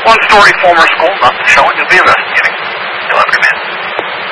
one-story former school, nothing showing. You'll be investigating.